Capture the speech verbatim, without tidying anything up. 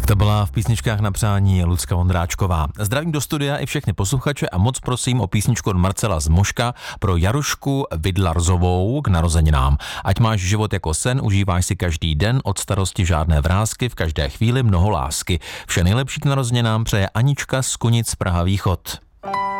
To byla v písničkách na přání Lucka Vondráčková. Zdravím do studia i všechny posluchače a moc prosím o písničku od Marcela z Moška pro Jarušku Vidlarzovou k narozeninám. Ať máš život jako sen, užíváš si každý den, od starosti žádné vrásky, v každé chvíli mnoho lásky. Vše nejlepší k narozeninám přeje Anička z Kunic Praha Východ.